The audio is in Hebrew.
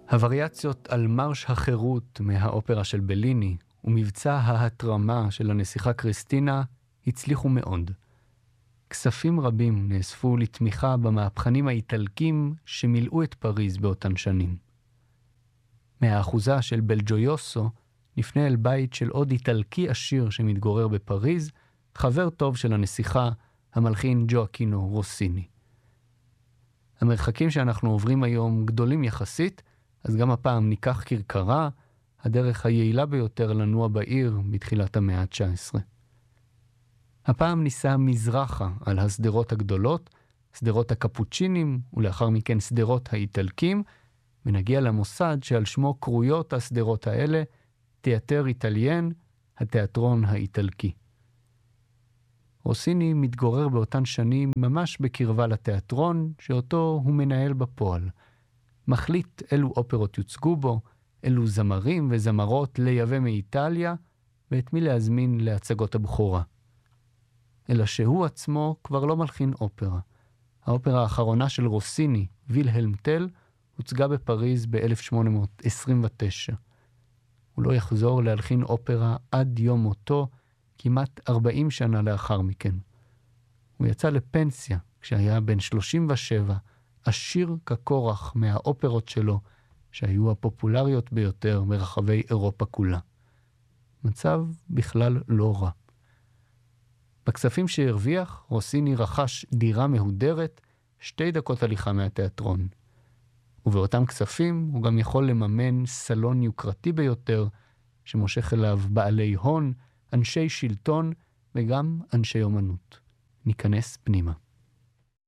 הווריאציות על מרש החירות מהאופרה של בליני ומבצע ההתרמה של הנסיכה קריסטינה הצליחו מאוד. כספים רבים נאספו לתמיכה במהפכנים האיטלקים שמילאו את פריז באותן שנים. מהאחוזה של בלג'ויוסו נפנה אל בית של עוד איטלקי עשיר שמתגורר בפריז, חבר טוב של הנסיכה, המלחין ג'ואקינו רוסיני. המרחקים שאנחנו עוברים היום גדולים יחסית, אז גם הפעם ניקח כרכרה, הדרך היעילה ביותר לנוע בעיר בתחילת המאה ה-19. הפעם ניסה מזרחה על הסדרות הגדולות, סדרות הקפוצ'ינים ולאחר מכן סדרות האיטלקים, ונגיע למוסד שעל שמו קרויות הסדרות האלה, תיאטר איטליין, התיאטרון האיטלקי. רוסיני מתגורר באותן שנים ממש בקרבה לתיאטרון, שאותו הוא מנהל בפועל. מחליט אילו אופרות יוצגו בו, אילו זמרים וזמרות לייבא מאיטליה, ואת מי להזמין להצגות הבכורה. אלא שהוא עצמו כבר לא מלחין אופרה. האופרה האחרונה של רוסיני, וילהלם טל, הוצגה בפריז ב-1829. הוא לא יחזור להלחין אופרה עד יום מותו, כמעט 40 שנה לאחר מכן. הוא יצא לפנסיה כשהיה בן 37, עשיר כקורח מהאופרות שלו, שהיו הפופולריות ביותר ברחבי אירופה כולה. מצב בכלל לא רע. בכספים שהרוויח, רוסיני רכש דירה מהודרת 2 דקות הליכה מהתיאטרון. ובאותם כספים הוא גם יכול לממן סלון יוקרתי ביותר, שמושך אליו בעלי הון, אנשי שלטון וגם אנשי אומנות. ניכנס פנימה.